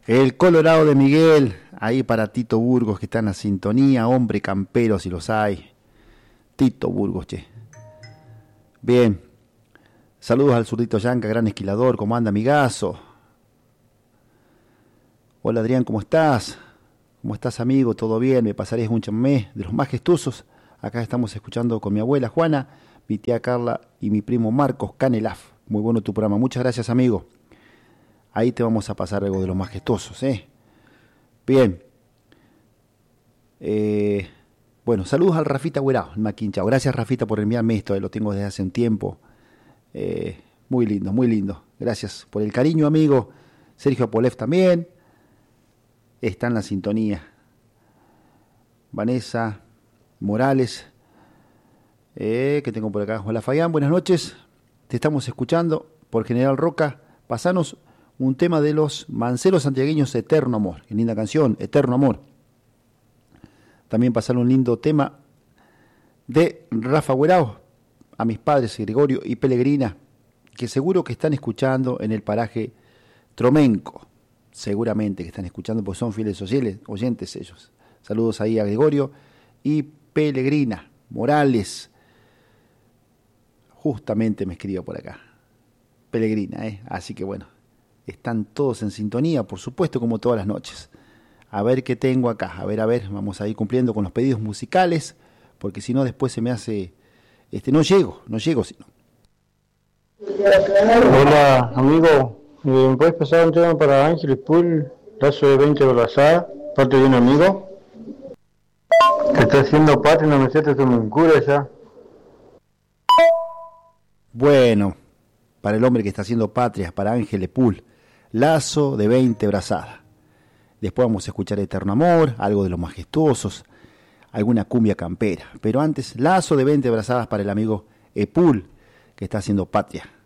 El Colorado de Miguel, ahí para Tito Burgos, que está en la sintonía, hombre campero si los hay. Tito Burgos, che. Bien. Saludos al zurdito Yanca, gran esquilador, ¿cómo anda, amigazo? Hola Adrián, ¿cómo estás? ¿Cómo estás, amigo? ¿Todo bien? Me pasarías un chamamé de los más gestosos. Acá estamos escuchando con mi abuela Juana, mi tía Carla y mi primo Marcos Canelaf. Muy bueno tu programa, muchas gracias, amigo. Ahí te vamos a pasar algo de los majestuosos, ¿eh? Bien. Bueno, saludos al Rafita Güerao, el Maquinchao. Gracias, Rafita, por enviarme esto, lo tengo desde hace un tiempo. Muy lindo, muy lindo. Gracias por el cariño, amigo. Sergio Apolev también. Está en la sintonía. Vanessa Morales. Que tengo por acá. Hola, Fayán, buenas noches. Te estamos escuchando por General Roca. Pasanos un tema de los Manceros santiagueños, Eterno Amor. Qué linda canción, Eterno Amor. También pasar un lindo tema de Rafa Güerao a mis padres Gregorio y Pellegrina, que seguro que están escuchando en el paraje Tromenco. Seguramente que están escuchando porque son fieles oyentes ellos. Saludos ahí a Gregorio y Pellegrina Morales. Justamente me escribió por acá. Pellegrina, así que bueno. Están todos en sintonía, por supuesto, como todas las noches. A ver qué tengo acá. A ver, vamos a ir cumpliendo con los pedidos musicales, porque si no después se me hace... no llego si no. Hola, amigo. ¿Me puedes pasar un tema para Ángeles Pool, Lazo de 20 Brazada, parte de un amigo? Que está haciendo patria, no me siento un cura ya. Bueno, para el hombre que está haciendo patria, para Ángeles Pool, Lazo de 20 Brazadas. Después vamos a escuchar Eterno Amor, algo de los majestuosos, alguna cumbia campera. Pero antes, Lazo de 20 Brazadas para el amigo Epul, que está haciendo patria.